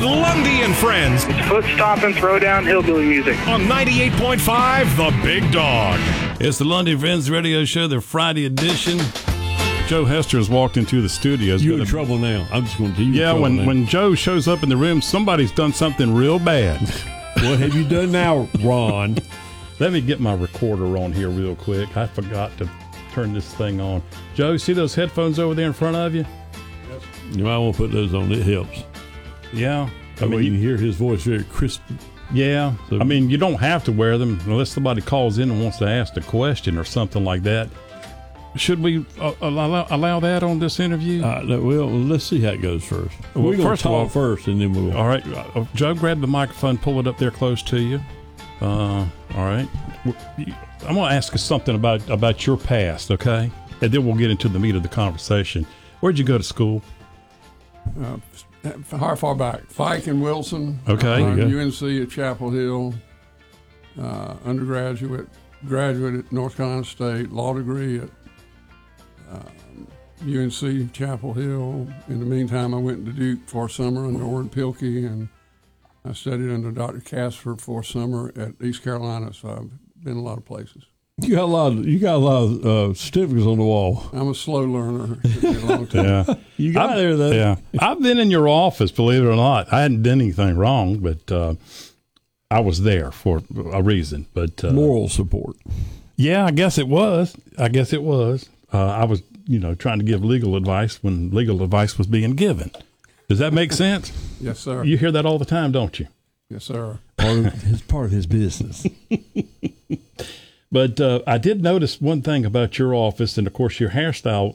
Lundy and Friends. It's foot stomping, throw down hillbilly music. On 98.5, The Big Dog. It's the Lundy and Friends radio show, the Friday edition. Joe Hester has walked into the studio. You're in trouble now. I'm just going to tell you. Yeah, when Joe shows up in the room, somebody's done something real bad. What have you done now, Ron? Let me get my recorder on here real quick. I forgot to turn this thing on. Joe, see those headphones over there in front of you? Yes. You might want to put those on. It helps. Yeah. That way you can hear his voice very crisp. Yeah. So, I mean, you don't have to wear them unless somebody calls in and wants to ask a question or something like that. Should we allow that on this interview? Well, let's see how it goes first. We're going to talk first, and then we'll... All right. Joe, grab the microphone, pull it up there close to you. All right. I'm going to ask you something about your past, okay? And then we'll get into the meat of the conversation. Where'd you go to school? Far back. Fike and Wilson. Okay. UNC at Chapel Hill. Undergraduate. Graduate at North Carolina State. Law degree at UNC Chapel Hill. In the meantime, I went to Duke for a summer under Orrin Pilkey, and I studied under Dr. Casper for a summer at East Carolina. So I've been a lot of places. You got a lot of certificates on the wall. I'm a slow learner. It took me a long time. Yeah, you got there though. Yeah, I've been in your office, believe it or not. I hadn't done anything wrong, but I was there for a reason. But moral support. Yeah, I guess it was. I was, trying to give legal advice when legal advice was being given. Does that make sense? Yes, sir. You hear that all the time, don't you? Yes, sir. Part of his business. But I did notice one thing about your office, and of course your hairstyle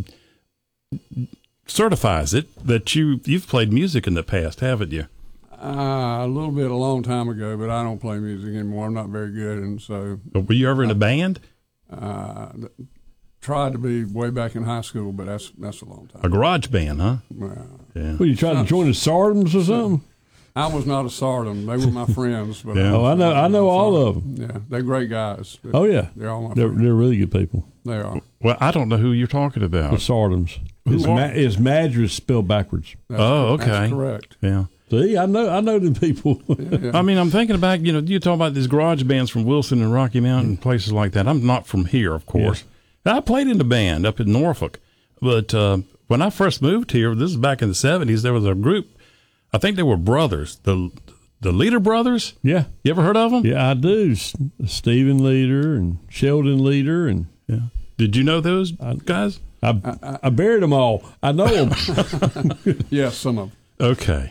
certifies it, that you've played music in the past, haven't you? A little bit a long time ago, but I don't play music anymore. I'm not very good, and so. Were you ever in a band? Tried to be way back in high school, but that's a long time. A garage band, huh? Yeah. Well, you tried to join the Sartans or something? I was not a Sardom. They were my friends. But yeah. I know all of them. Yeah, they're great guys. They're all my friends. They're really good people. They are. Well, I don't know who you're talking about. The Sartans. It's Madras spelled backwards. Okay. That's correct. Yeah. See, I know them people. Yeah. I mean, I'm thinking about, you talk about these garage bands from Wilson and Rocky Mountain, places like that. I'm not from here, of course. Yeah. I played in the band up in Norfolk. But when I first moved here, this is back in the 70s, there was a group, I think they were brothers, the Leader Brothers. Yeah. You ever heard of them? Yeah, I do. Stephen Leader and Sheldon Leader. And yeah. Did you know those guys? I buried them all. I know them. Yes, some of them. Okay.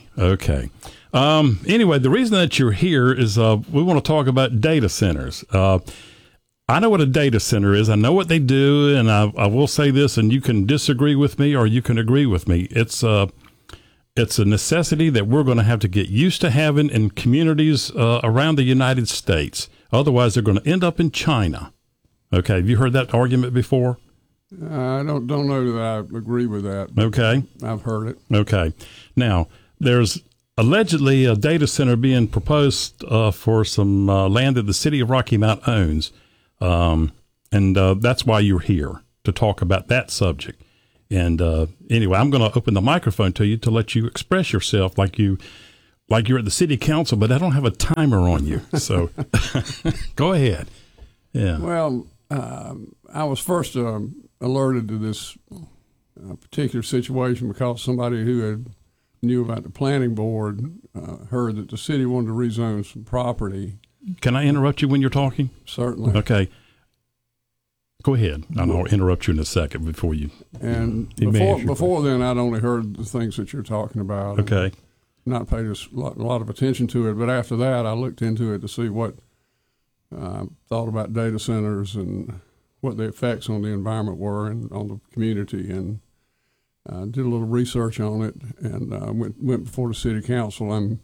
Anyway, the reason that you're here is we want to talk about data centers. I know what a data center is. I know what they do, and I will say this, and you can disagree with me or you can agree with me. It's a necessity that we're going to have to get used to having in communities around the United States. Otherwise, they're going to end up in China. Okay, have you heard that argument before? I don't know that I agree with that. Okay. I've heard it. Okay. Now, there's allegedly a data center being proposed for some land that the city of Rocky Mount owns. And that's why you're here, to talk about that subject. And anyway, I'm going to open the microphone to you to let you express yourself like you're at the city council, but I don't have a timer on you. So go ahead. Yeah. Well, I was first alerted to this particular situation because somebody who knew about the planning board heard that the city wanted to rezone some property. Can I interrupt you when you're talking? Certainly. Okay. Go ahead. I'll interrupt you in a second before you. And before then, I'd only heard the things that you're talking about. Okay. Not paid a lot of attention to it, but after that, I looked into it to see what thought about data centers and what the effects on the environment were and on the community, and did a little research on it, and went before the city council. I'm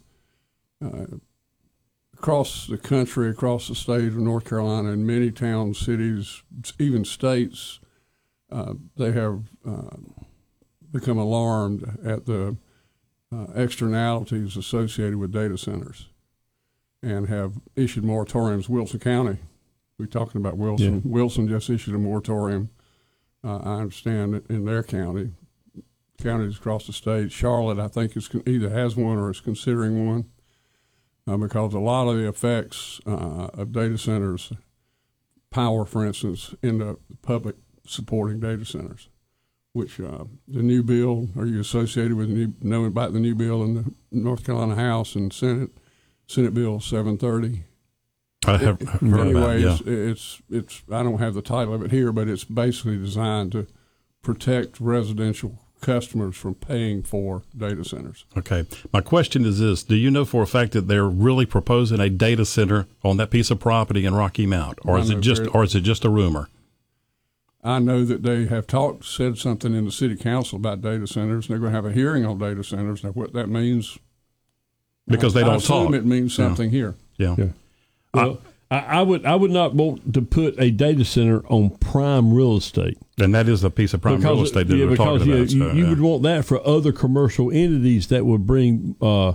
across the country, across the state of North Carolina, in many towns, cities, even states, they have become alarmed at the externalities associated with data centers and have issued moratoriums. Wilson County, we're talking about Wilson. Yeah. Wilson just issued a moratorium, I understand, in their county counties across the state. Charlotte, I think, either has one or is considering one, because a lot of the effects of data centers, power, for instance, end up public supporting data centers, which the new bill, are you associated with knowing about the new bill in the North Carolina House and Senate Bill 730? I have heard about it, yeah. It's I don't have the title of it here, but it's basically designed to protect residential customers from paying for data centers. Okay. My question is this. Do you know for a fact that they're really proposing a data center on that piece of property in Rocky Mount? Or is it just a rumor? I know that they have said something in the city council about data centers. They're going to have a hearing on data centers. Now, what that means, because they don't I assume talk. It means something here. Yeah. Well, I would not want to put a data center on prime real estate. And that is a piece of prime real estate that we're talking about. You would want that for other commercial entities that would bring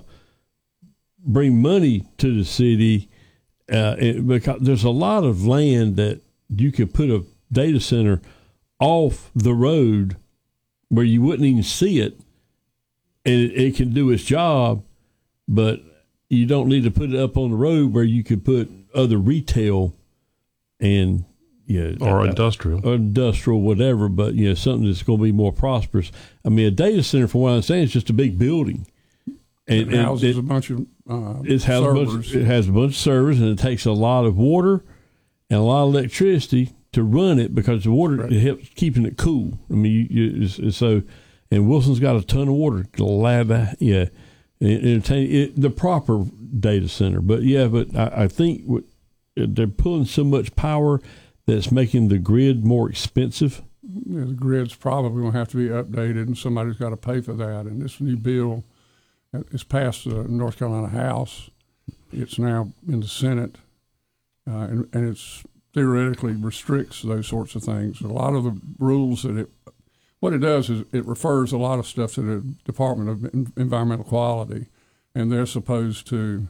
money to the city, because there's a lot of land that you could put a data center off the road where you wouldn't even see it, and it can do its job, but you don't need to put it up on the road where you could put other retail and industrial, whatever. But something that's going to be more prosperous. I mean, a data center, from what I understand, is just a big building, and it houses a bunch of servers. It has a bunch of servers, and it takes a lot of water and a lot of electricity to run it, because the water it helps keeping it cool. I mean, and Wilson's got a ton of water. Entertain the proper data center, but I think they're pulling so much power that's making the grid more expensive. Yeah, the grid's probably going to have to be updated, and somebody's got to pay for that. And this new bill is passed the North Carolina House. It's now in the Senate, and it's theoretically restricts those sorts of things. A lot of the rules that what it does is it refers a lot of stuff to the Department of Environmental Quality, and they're supposed to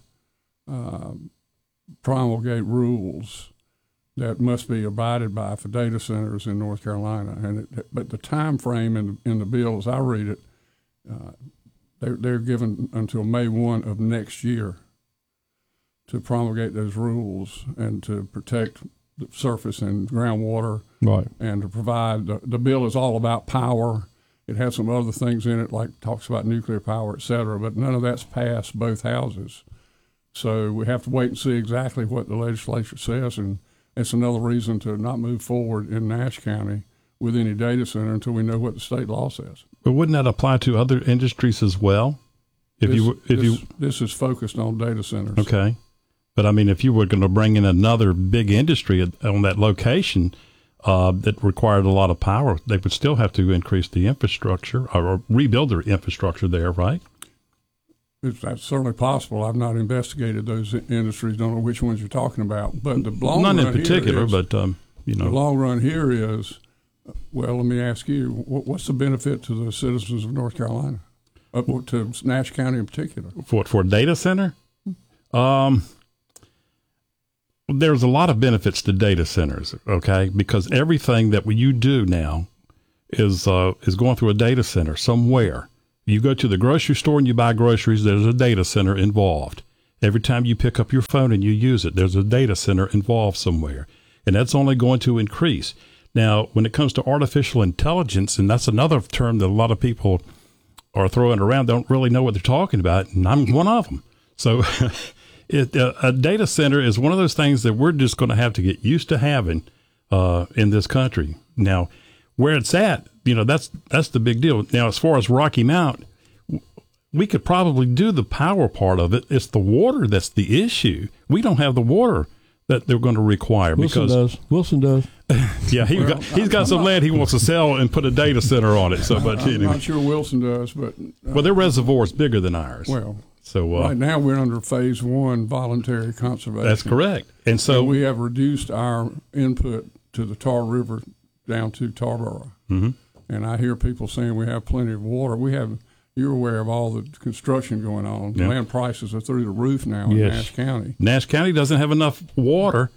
promulgate rules that must be abided by for data centers in North Carolina. But the time frame in the bill, as I read it, they're given until May 1 of next year to promulgate those rules and to protect the surface and groundwater, right? And to provide the bill is all about power. It has some other things in it, like talks about nuclear power, et cetera, but none of that's passed both houses. So we have to wait and see exactly what the legislature says, and it's another reason to not move forward in Nash County with any data center until we know what the state law says. But wouldn't that apply to other industries as well? This is focused on data centers. Okay. But, I mean, if you were going to bring in another big industry on that location that required a lot of power, they would still have to increase the infrastructure or rebuild their infrastructure there, right? That's certainly possible. I've not investigated those industries, don't know which ones you're talking about. But the long run in particular, but, the long run here is, well, let me ask you, what's the benefit to the citizens of North Carolina, to Nash County in particular? For a data center? There's a lot of benefits to data centers, okay? Because everything that you do now is going through a data center somewhere. You go to the grocery store and you buy groceries, there's a data center involved. Every time you pick up your phone and you use it, there's a data center involved somewhere. And that's only going to increase. Now, when it comes to artificial intelligence, and that's another term that a lot of people are throwing around, don't really know what they're talking about, and I'm one of them. So a data center is one of those things that we're just going to have to get used to having in this country. Now, where it's at, that's the big deal. Now, as far as Rocky Mount, we could probably do the power part of it. It's the water that's the issue. We don't have the water that they're going to require. Wilson does. Yeah, he's got some land he wants to sell and put a data center on it. So, but I'm not sure Wilson does, but well, their reservoir is bigger than ours. Well, so right now we're under phase 1 voluntary conservation. That's correct, and so we have reduced our input to the Tar River down to Tarboro. Mm-hmm. And I hear people saying we have plenty of water. You're aware of all the construction going on. Yeah. Land prices are through the roof now in Nash County. Nash County doesn't have enough water,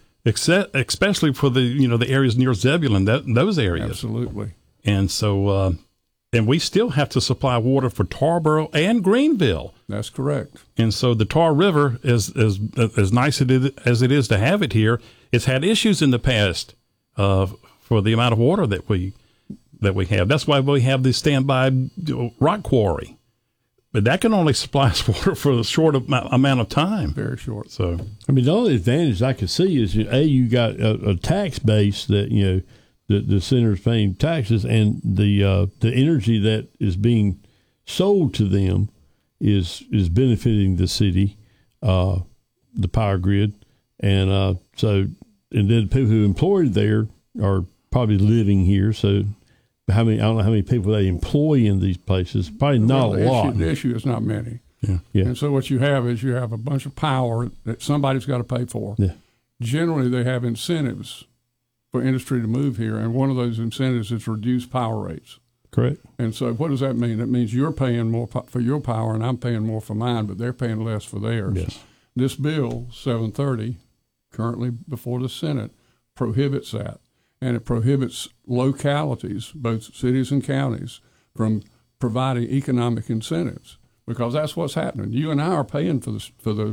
especially for the areas near Zebulon, those areas. Absolutely. And so and we still have to supply water for Tarboro and Greenville. That's correct. And so the Tar River, as nice as it is to have it here, it's had issues in the past for the amount of water that we have. That's why we have this standby rock quarry. But that can only supply us water for a short amount of time. Very short. So, I mean, the only advantage I could see is, you got a tax base that, the center's paying taxes, and the energy that is being sold to them is benefiting the city, the power grid. And and then people who are employed there are probably living here. So, I don't know how many people they employ in these places. Probably not a lot. The issue is not many. yeah. And so what you have is a bunch of power that somebody's got to pay for. Yeah. Generally, they have incentives for industry to move here, and one of those incentives is reduced power rates. Correct. And so what does that mean? That means you're paying more for your power, and I'm paying more for mine, but they're paying less for theirs. Yes. This bill, 730, currently before the Senate, prohibits that. And it prohibits localities, both cities and counties, from providing economic incentives, because that's what's happening. You and I are paying for the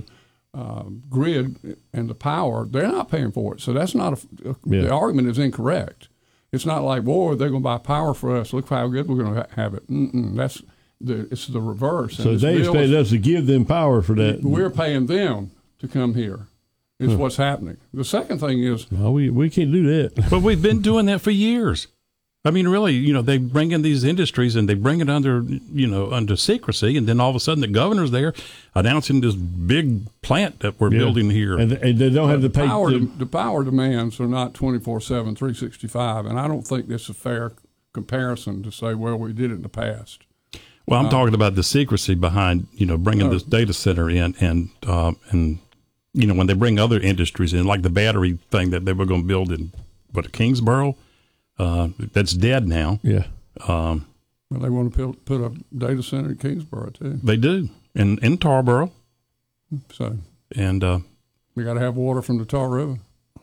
grid and the power. They're not paying for it, so that's not the argument is incorrect. It's not like, boy, they're going to buy power for us. Look how good we're going to have it. It's the reverse. So they expect us to give them power for that. We're paying them to come here. Is what's happening. The second thing is, well, we can't do that. But we've been doing that for years. I mean, really, they bring in these industries and they bring it under secrecy, and then all of a sudden the governor's there announcing this big plant that we're building here. And they don't have to pay. The power demands are not 24/7, 365, and I don't think that's a fair comparison to say, well, we did it in the past. Well, I'm talking about the secrecy behind, bringing this data center in and when they bring other industries in, like the battery thing that they were going to build in, Kingsboro, that's dead now. Yeah. Well, they want to put a data center in Kingsboro, too. They do, in Tarboro. So. And we got to have water from the Tar River.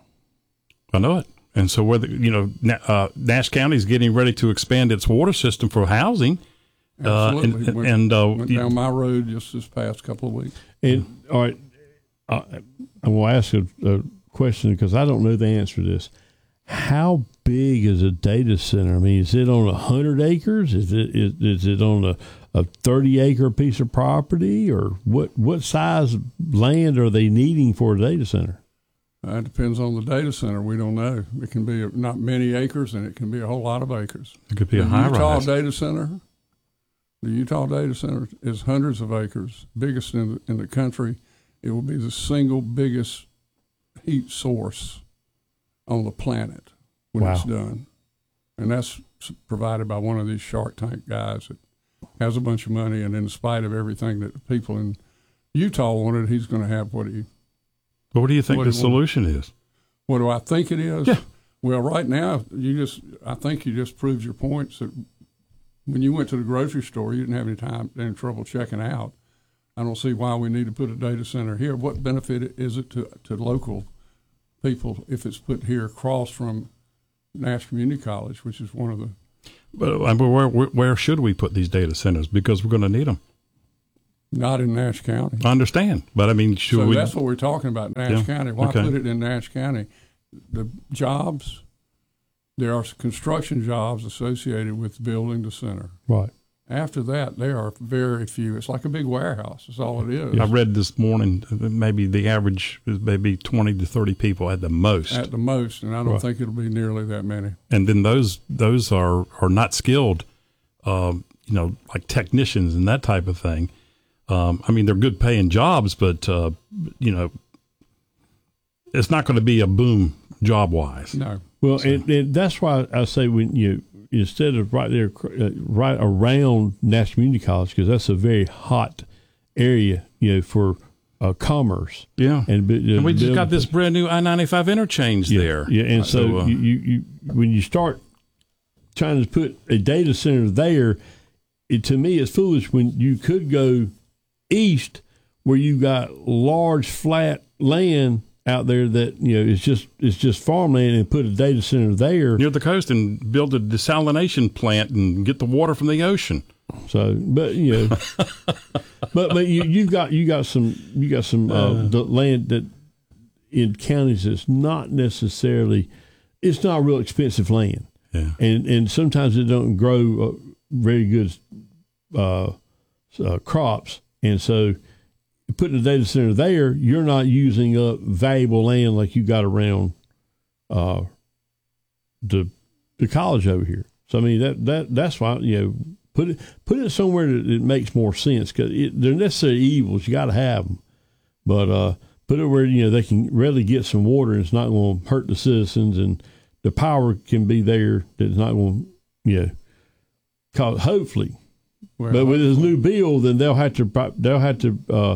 I know it. And so, Nash County is getting ready to expand its water system for housing. Absolutely. Went down my road just this past couple of weeks. And, all right. I'm going to ask a question because I don't know the answer to this. How big is a data center? I mean, is it on 100 acres? Is it on a 30-acre piece of property? Or what size land are they needing for a data center? It depends on the data center. We don't know. It can be not many acres, and it can be a whole lot of acres. It could be a high-rise. The Utah data center is hundreds of acres, biggest in the country. It will be the single biggest heat source on the planet when it's done. And that's provided by one of these Shark Tank guys that has a bunch of money, and in spite of everything that the people in Utah wanted, he's going to have what he... But what do you think the solution is? What do I think it is? Yeah. Well, right now, I think you just proved your points that when you went to the grocery store, you didn't have any trouble checking out. I don't see why we need to put a data center here. What benefit is it to local people if it's put here across from Nash Community College, which is one of the... But where should we put these data centers? Because we're going to need them. Not in Nash County. I understand. But, I mean, should we... So that's what we're talking about, Nash County. Why put it in Nash County? The jobs, there are construction jobs associated with building the center. Right. After that, there are very few. It's like a big warehouse. That's all it is. I read this morning maybe the average is maybe 20 to 30 people at the most. At the most, and I don't think it'll be nearly that many. And then those are not skilled, like technicians and that type of thing. I mean, they're good paying jobs, but it's not going to be a boom job wise. No. Well, and that's why I say when instead of right there, right around Nash Community College, because that's a very hot area, for commerce. Yeah, and we just got this brand new I-95 interchange there. Yeah, and so you when you start trying to put a data center there, to me it's foolish when you could go east where you got large flat land out there that it's just farmland and put a data center there near the coast and build a desalination plant and get the water from the ocean. So, but but you've got some the land that in counties that's not necessarily, it's not real expensive land, and sometimes it don't grow very good crops, and so putting a data center there, you're not using up valuable land like you got around the college over here. So I mean that's why put it somewhere that it makes more sense, because they're necessary evils. You got to have them, but put it where they can readily get some water and it's not going to hurt the citizens, and the power can be there that it's not going to cause, hopefully. Well, but with this new bill, then they'll have to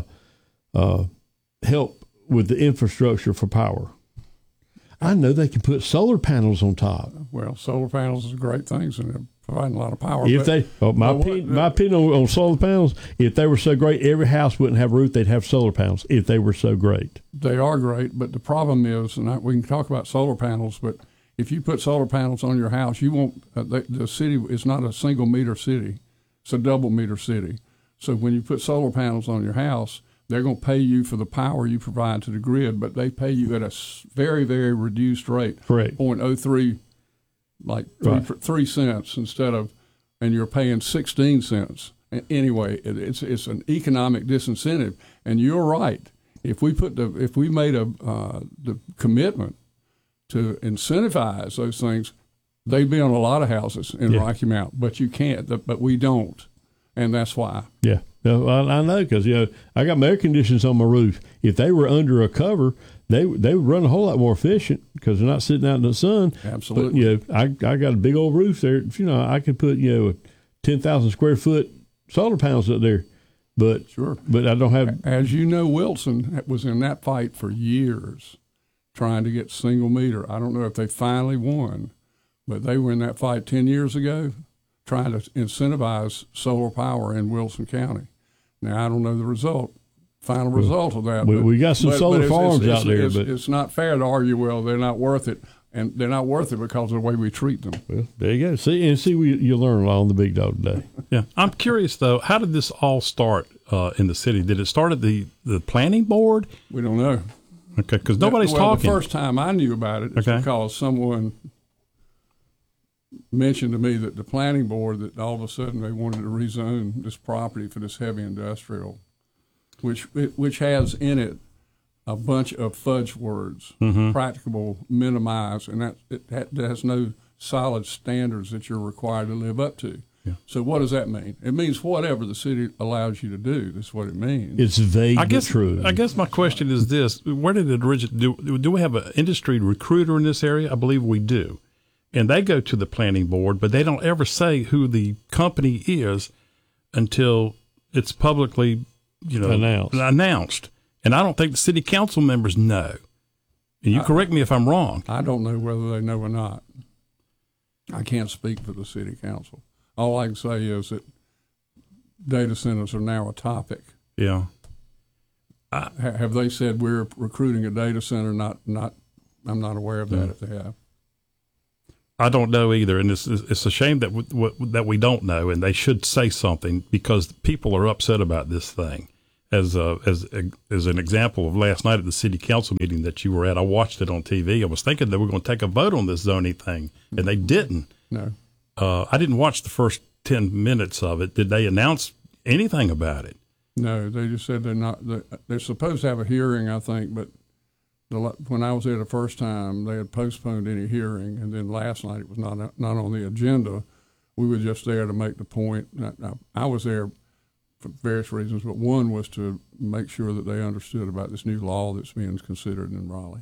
help with the infrastructure for power. I know they can put solar panels on top. Well, solar panels are great things, and they're providing a lot of power. My opinion on solar panels, if they were so great, every house wouldn't have a roof. They'd have solar panels if they were so great. They are great, but the problem is, and we can talk about solar panels, but if you put solar panels on your house, you won't. The city is not a single meter city; it's a double meter city. So when you put solar panels on your house, they're going to pay you for the power you provide to the grid, but they pay you at a very, very reduced rate. Correct. 0.03, like 3 cents instead of, and you're paying 16 cents. Anyway, it's an economic disincentive, and you're right. If we made the commitment to incentivize those things, they'd be on a lot of houses in Rocky Mount, but you can't. But we don't, and that's why. Yeah. I know, because I got my air conditioners on my roof. If they were under a cover, they would run a whole lot more efficient because they're not sitting out in the sun. Absolutely. But I got a big old roof there. I could put 10,000 square foot solar panels up there. But sure. But I don't have. As you know, Wilson was in that fight for years, trying to get single meter. I don't know if they finally won, but they were in that fight 10 years ago, trying to incentivize solar power in Wilson County. Now, I don't know the final result of that. We got some solar farms out there. But it's not fair to argue, well, they're not worth it. And they're not worth it because of the way we treat them. Well, there you go. See, you learn a lot on the Big Dog today. Yeah. I'm curious, though, how did this all start in the city? Did it start at the planning board? We don't know. Okay, because nobody's talking. The first time I knew about it is because someone mentioned to me that the planning board, that all of a sudden they wanted to rezone this property for this heavy industrial, which has in it a bunch of fudge words, practicable, minimize, and that has no solid standards that you're required to live up to. Yeah. So what does that mean? It means whatever the city allows you to do. That's what it means. It's vague but true. I guess my question is this: where did it originate? Do we have an industry recruiter in this area? I believe we do. And they go to the planning board, but they don't ever say who the company is until it's publicly, announced. And I don't think the city council members know. And you correct me if I'm wrong. I don't know whether they know or not. I can't speak for the city council. All I can say is that data centers are now a topic. Yeah. Have they said we're recruiting a data center? Not. I'm not aware of that if they have. I don't know either, and it's a shame that we don't know, and they should say something because people are upset about this thing. As an example of last night at the city council meeting that you were at, I watched it on TV. I was thinking they were going to take a vote on this zoning thing, and they didn't. No, I didn't watch the first 10 minutes of it. Did they announce anything about it? No, they just said they're not. They're supposed to have a hearing, I think, but. When I was there the first time, they had postponed any hearing, and then last night it was not on the agenda. We were just there to make the point. I was there for various reasons, but one was to make sure that they understood about this new law that's being considered in Raleigh.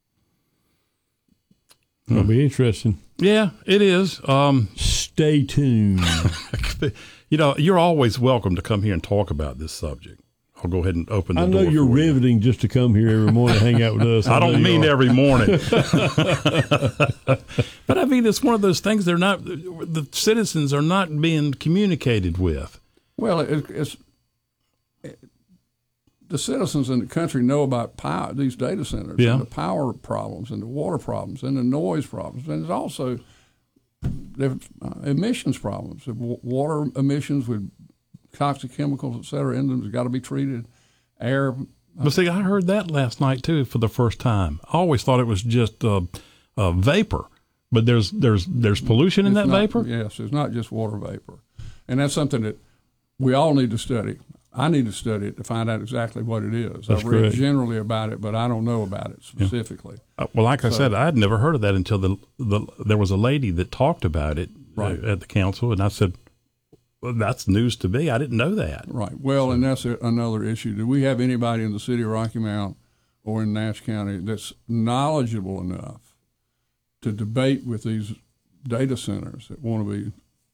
It'll be interesting. Yeah, it is. Stay tuned. You're always welcome to come here and talk about this subject. I'll go ahead and open the door. I know you're riveting just to come here every morning and hang out with us. I don't mean every morning. But I mean, it's one of those things the citizens are not being communicated with. Well, the citizens in the country know about power, these data centers, Yeah. and the power problems, and the water problems, and the noise problems, and there's also emissions problems. Water emissions with toxic chemicals, et cetera, in them has got to be treated. Air. But see, I heard that last night too for the first time. I always thought it was just vapor, but there's pollution in that vapor. Yes, it's not just water vapor, and that's something that we all need to study. I need to study it to find out exactly what it is. That's I've read correct. generally about it, but I don't know about it specifically. Well, like I said, I had never heard of that until there was a lady that talked about it Right. at the council, and I said, well, that's news to me. I didn't know that. Right. Well, and that's another issue. Do we have anybody in the city of Rocky Mount or in Nash County that's knowledgeable enough to debate with these data centers that want to be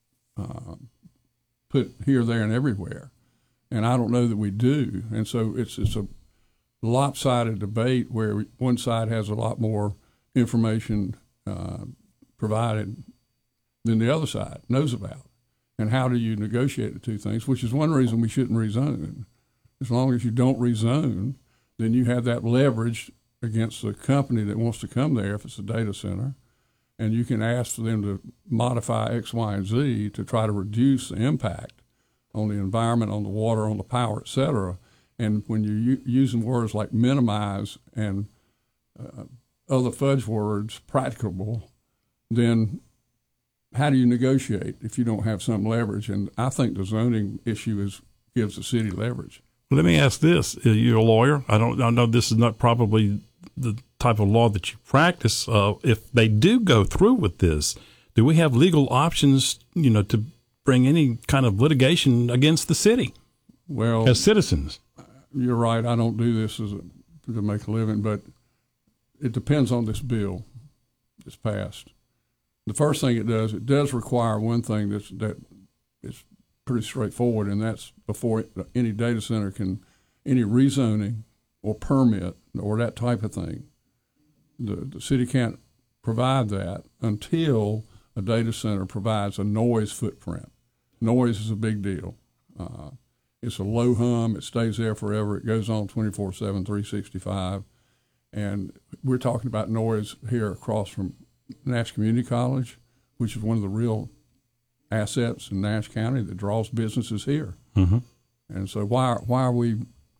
put here, there, and everywhere? And I don't know that we do. And so it's a lopsided debate where one side has a lot more information provided than the other side knows about. And how do you negotiate the two things, which is one reason we shouldn't rezone. As long as you don't rezone, then you have that leverage against the company that wants to come there if it's a data center, and you can ask for them to modify X, Y, and Z to try to reduce the impact on the environment, on the water, on the power, et cetera. And when you're using words like minimize and other fudge words, practicable, then how do you negotiate if you don't have some leverage? And I think the zoning issue gives the city leverage. Let me ask this: you're a lawyer. I know this is not probably the type of law that you practice. If they do go through with this, do we have legal options, to bring any kind of litigation against the city? Well, as citizens, you're right. I don't do this to make a living, but it depends on this bill that's passed. The first thing it does require one thing that is pretty straightforward, and that's before any data center any rezoning or permit or that type of thing, the city can't provide that until a data center provides a noise footprint. Noise is a big deal. It's a low hum. It stays there forever. It goes on 24/7, 365. And we're talking about noise here across from Nash Community College, which is one of the real assets in Nash County that draws businesses here. Mm-hmm. And so why are we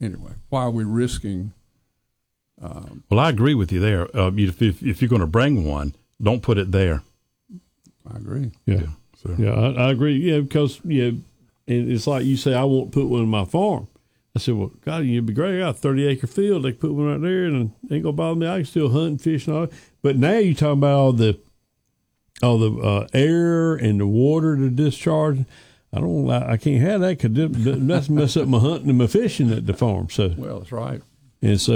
risking? Well, I agree with you there. If you're going to bring one, don't put it there. I agree. Yeah. So. Yeah, I agree. Yeah, because and it's like you say, I won't put one in my farm. I said, well, God, it'd be great. I got a 30-acre field. They can put one right there, and it ain't gonna bother me. I can still hunt and fish and all that. But now you're talking about all the air and the water to discharge. I can't have that because that's mess up my hunting and my fishing at the farm. So Well, that's right. and so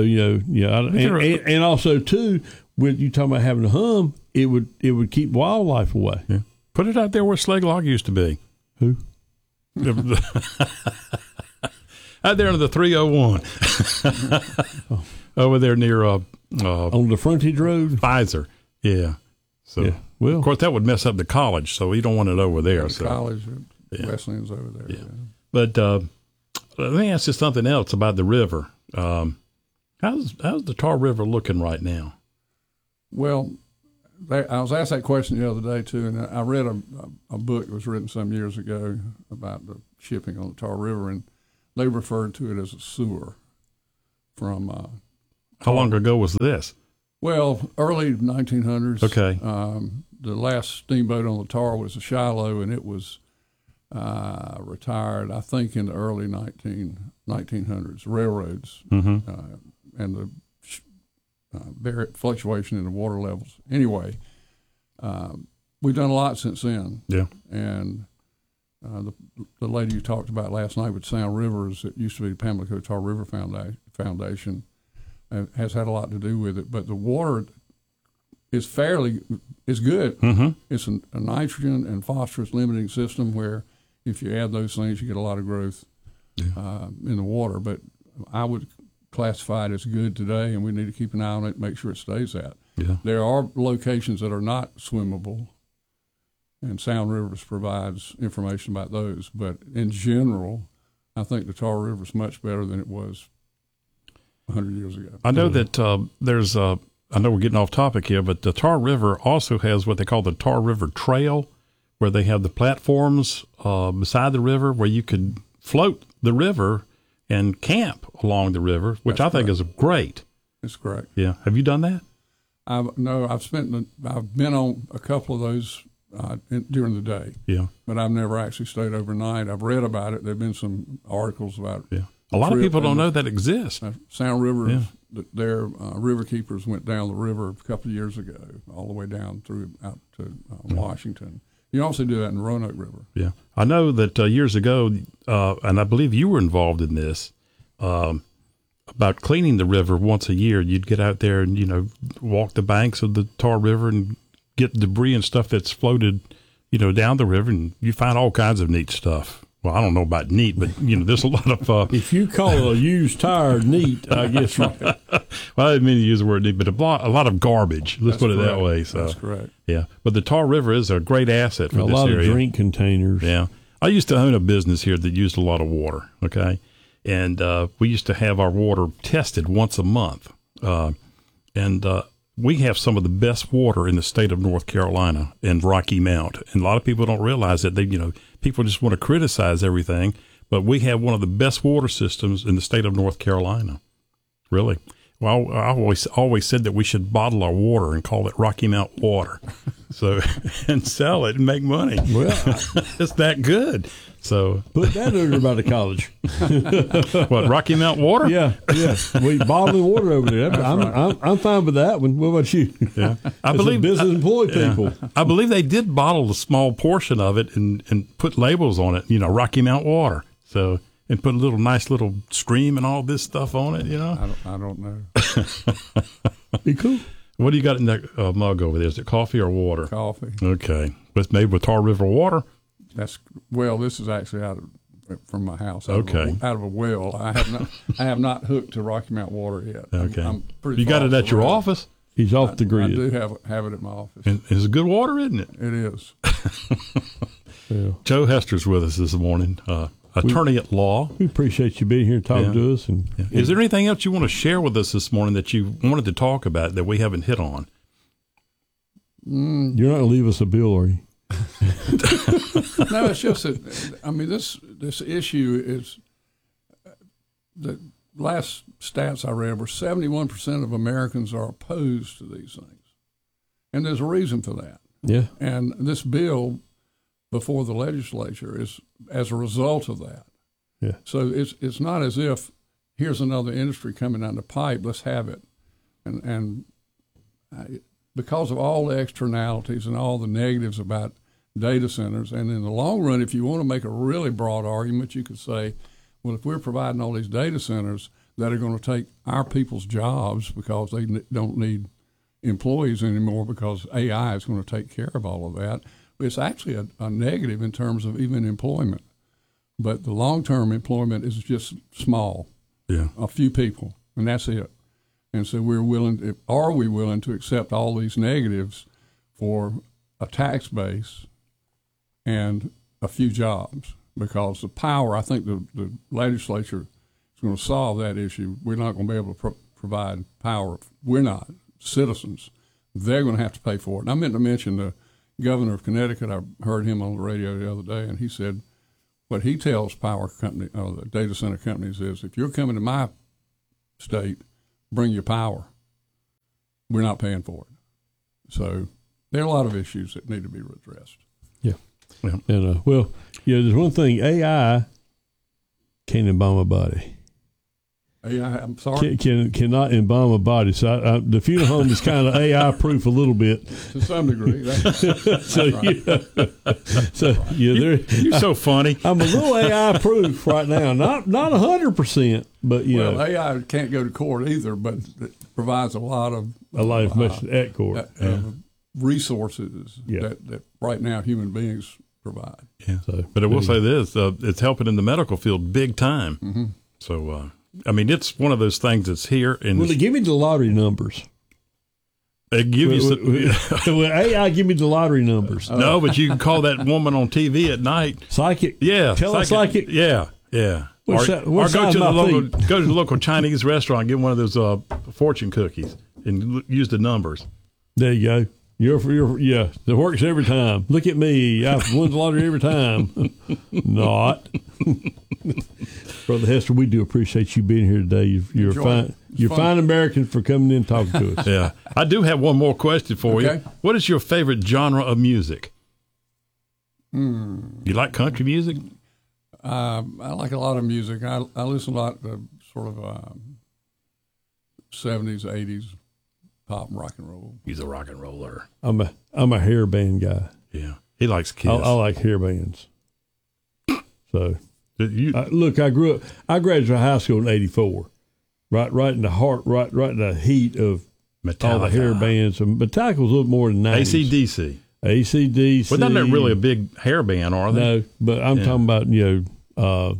and also too, with you talking about having a hum, it would keep wildlife away. Yeah. Put it out there where Slag Log used to be. Who? Out there in the 301. Over there near On the frontage road? Pfizer. Yeah. So, Yeah. Well, of course, that would mess up the college, so you don't want it over there. The college, Wesleyan's over there. Yeah. But let me ask you something else about the river. How's the Tar River looking right now? Well, I was asked that question the other day, too, and I read a book that was written some years ago about the shipping on the Tar River, and they referred to it as a sewer from How long ago was this? Well, early 1900s. Okay. The last steamboat on the Tar was the Shiloh, and it was retired, I think, in the early 1900s. Railroads Mm-hmm. and the fluctuation in the water levels. Anyway, we've done a lot since then. Yeah. And the lady you talked about last night with Sound Rivers, it used to be the Pamlico Tar River Foundation, has had a lot to do with it. But the water is good. Mm-hmm. It's a nitrogen and phosphorus limiting system where if you add those things, you get a lot of growth in the water. But I would classify it as good today, and we need to keep an eye on it and make sure it stays that. Yeah. There are locations that are not swimmable, and Sound Rivers provides information about those. But in general, I think the Tar River is much better than it was 100 years ago. I know that there's I know we're getting off topic here, but the Tar River also has what they call the Tar River Trail, where they have the platforms beside the river where you could float the river and camp along the river, which I think is great. It's correct. Yeah. Have you done that? I've been on a couple of those during the day. Yeah. But I've never actually stayed overnight. I've read about it. There've been some articles about it. Yeah. A lot of people don't know that exists. Sound River, their river keepers went down the river a couple of years ago, all the way down through out to Washington. You also do that in Roanoke River. Yeah. I know that years ago, and I believe you were involved in this, about cleaning the river once a year. You'd get out there and, walk the banks of the Tar River and get debris and stuff that's floated, down the river, and you find all kinds of neat stuff. Well, I don't know about neat, but, there's a lot of... if you call a used tire neat, I guess... Right. Well, I didn't mean to use the word neat, but a lot of garbage. Let's put it that way. So, that's correct. Yeah. But the Tar River is a great asset for this area. A lot of drink containers. Yeah. I used to own a business here that used a lot of water, okay? And we used to have our water tested once a month. We have some of the best water in the state of North Carolina in Rocky Mount. And a lot of people don't realize that people just want to criticize everything, but we have one of the best water systems in the state of North Carolina. Really. Well, I always said that we should bottle our water and call it Rocky Mount water. So, and sell it and make money. Well, it's that good. So put that under by the college. What, Rocky Mount water? Yeah. We bottling water over there. I'm fine with that one. What about you? Yeah, I As believe a business employed people. I believe they did bottle a small portion of it and put labels on it. Rocky Mount water. So and put a nice little stream and all this stuff on it. I don't know. Be cool. What do you got in that mug over there? Is it coffee or water? Coffee. Okay, it's made with Tar River water. This is actually from my house. Out of a well. I have not hooked to Rocky Mount water yet. Okay, I'm pretty. You got it at your office? He's off the grid. I do have it at my office. And it's good water, isn't it? It is. Yeah. Joe Hester's with us this morning, attorney at law. We appreciate you being here and talking to us. And Is there anything else you want to share with us this morning that you wanted to talk about that we haven't hit on? You're not going to leave us a bill, are you? No, it's just that, this issue is, the last stats I read were 71% of Americans are opposed to these things. And there's a reason for that. Yeah. And this bill before the legislature is as a result of that. Yeah. So it's not as if here's another industry coming down the pipe, let's have it. And because of all the externalities and all the negatives about data centers, and in the long run, if you want to make a really broad argument, you could say, well, if we're providing all these data centers that are going to take our people's jobs because they don't need employees anymore because AI is going to take care of all of that, it's actually a negative in terms of even employment. But the long-term employment is just small, a few people, and that's it. And so are we willing to accept all these negatives for a tax base and a few jobs? Because the power, I think the legislature is going to solve that issue. We're not going to be able to provide power. We're not citizens. They're going to have to pay for it. And I meant to mention the governor of Connecticut. I heard him on the radio the other day, and he said what he tells the data center companies is, if you're coming to my state, bring your power. We're not paying for it. So there are a lot of issues that need to be addressed. Yeah. And there's one thing: AI can't embalm a body. AI, I'm sorry, cannot embalm a body. So the funeral home is kind of AI proof a little bit to some degree. You're so funny. I'm a little AI proof right now. Not 100%, but AI can't go to court either, but it provides a lot of information at court. Resources that right now human beings provide. Yeah. But I will say this: it's helping in the medical field big time. Mm-hmm. So. It's one of those things that's here. Well, give me the lottery numbers. Give you AI, give me the lottery numbers. No, but you can call that woman on TV at night. Psychic. Yeah. Tell a psychic. Yeah. Or What go size to my the feet? local Chinese restaurant, get one of those fortune cookies, and use the numbers. There you go. Yeah, it works every time. Look at me. I've won the lottery every time. Not. Brother Hester, we do appreciate you being here today. You're fine. You're fine American for coming in and talking to us. Yeah. I do have one more question for you. What is your favorite genre of music? You like country music? I like a lot of music. I listen a lot to sort of 70s, 80s pop and rock and roll. He's a rock and roller. I'm a hair band guy. Yeah. He likes Kiss. I like hair bands. So You, look, I graduated high school in '84, right in the heart, right in the heat of Metallica. all the hair bands. And Metallica was a little more than 90s. AC/DC. Well, they're not really a big hair band, are they? No, but I'm talking about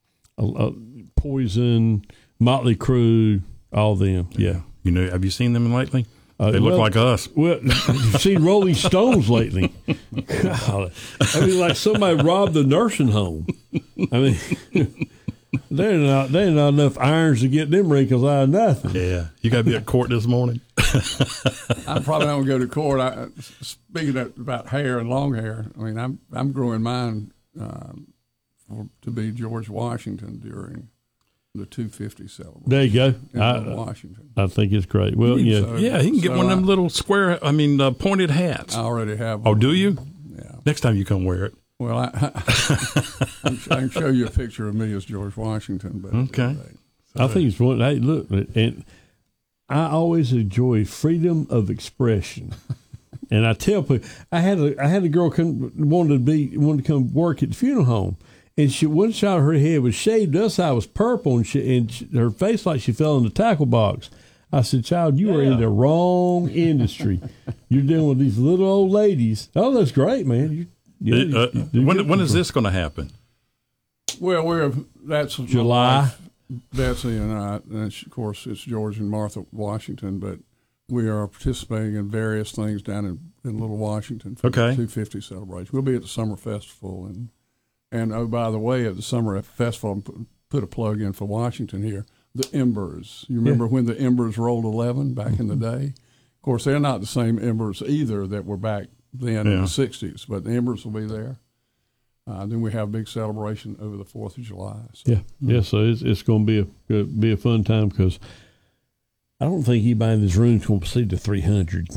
Poison, Motley Crue, all them. Yeah. You know, have you seen them lately? They look like us. Well, you've seen Rolling Stones lately. God, I mean, like somebody robbed the nursing home. I mean, there ain't not enough irons to get them wrinkles out of nothing. Yeah. You got to be at court this morning? I'm probably not going to go to court. Speaking about hair and long hair, I mean, I'm growing mine to be George Washington during the 250 celebration. There you go. In Washington. I think it's great. Well, yeah. So, Yeah, he can get one of them little square, pointed hats. I already have Oh, one. do you? Yeah. Next time you come wear it. Well, I can show you a picture of me as George Washington. But Okay. I think it's one. Hey, look, and I always enjoy freedom of expression. And I tell people, I had a girl wanted to come work at the funeral home, and one side of her head was shaved, the other side was purple, and her face like she fell in the tackle box. I said, "Child, you are in the wrong industry. You're dealing with these little old ladies." Oh, that's great, man. When is this going to happen? Well, that's July. Betsy and I, and of course, it's George and Martha Washington, but we are participating in various things down in Little Washington for the 250 celebration. We'll be at the Summer Festival, and oh, by the way, at the Summer Festival, put a plug in for Washington here, the Embers. You remember when the Embers rolled 11 back in the day? Of course, they're not the same Embers either that were back then in the 60s, but the Embers will be there. Then we have a big celebration over the 4th of July. So. Yeah. So it's going to be a fun time because I don't think anybody in this room is going to see the 300.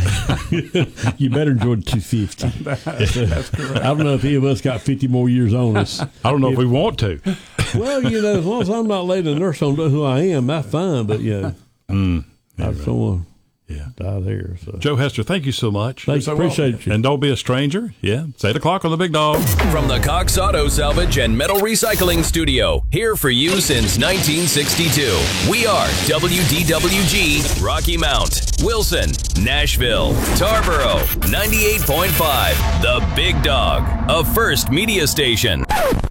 You better enjoy the 250. That's correct. I don't know if any of us got 50 more years on us. I don't know if we want to. Well, as long as I'm not laying a nurse on who I am, that's fine. But I've someone die there. So. Joe Hester, thank you so much. Thanks, appreciate you. And don't be a stranger. Yeah, it's 8 o'clock on the Big Dog. From the Cox Auto Salvage and Metal Recycling Studio, here for you since 1962. We are WDWG, Rocky Mount, Wilson, Nashville, Tarboro, 98.5, The Big Dog, a First Media Station.